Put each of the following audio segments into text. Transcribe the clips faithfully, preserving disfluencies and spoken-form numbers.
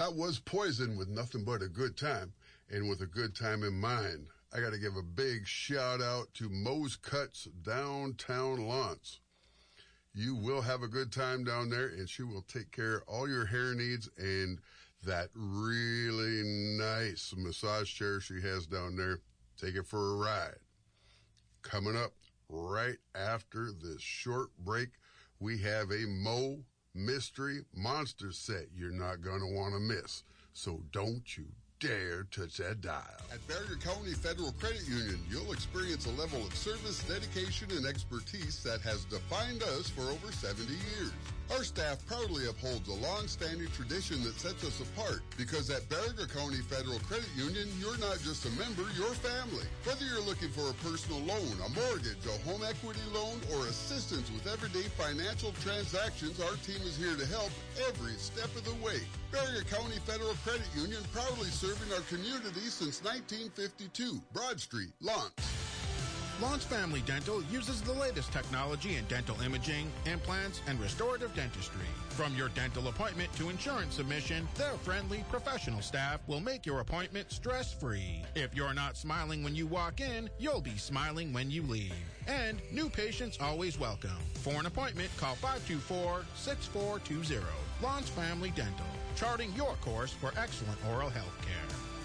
that was Poison with Nothing But a Good Time, and with a good time in mind. I got to give a big shout out to Moe's Cuts Downtown Lawrence. You will have a good time down there, and she will take care of all your hair needs and that really nice massage chair she has down there. Take it for a ride. Coming up right after this short break, we have a Moe Mystery Monster set you're not going to want to miss. So don't you dare touch that dial. At Barrier County Federal Credit Union, you'll experience a level of service, dedication, and expertise that has defined us for over seventy years. Our staff proudly upholds a long-standing tradition that sets us apart, because at Barrier County Federal Credit Union, you're not just a member, you're family. Whether you're looking for a personal loan, a mortgage, a home equity loan, or assistance with everyday financial transactions, our team is here to help every step of the way. Barrier County Federal Credit Union, proudly serving our community since nineteen fifty-two. Broad Street, Lawrence. Lawrence Family Dental uses the latest technology in dental imaging, implants, and restorative dentistry. From your dental appointment to insurance submission, their friendly, professional staff will make your appointment stress-free. If you're not smiling when you walk in, you'll be smiling when you leave. And new patients always welcome. For an appointment, call five two four, six four two zero. Lawrence Family Dental, charting your course for excellent oral health care.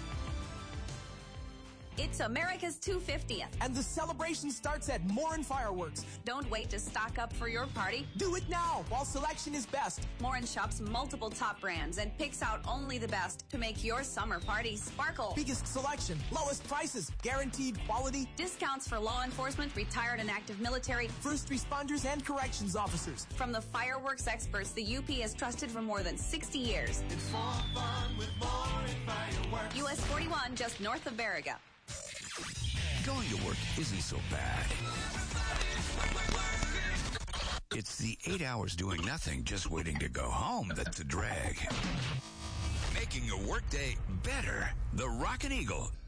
It's America's two hundred fiftieth. And the celebration starts at Morin Fireworks. Don't wait to stock up for your party. Do it now while selection is best. Morin shops multiple top brands and picks out only the best to make your summer party sparkle. Biggest selection, lowest prices, guaranteed quality. Discounts for law enforcement, retired and active military, first responders, and corrections officers. From the fireworks experts the U P has trusted for more than sixty years. It's more fun with Morin Fireworks. U S forty-one, just north of Baraga. Going to work isn't so bad. It's the eight hours doing nothing, just waiting to go home that's a drag. Making your workday better. The Rockin' Eagle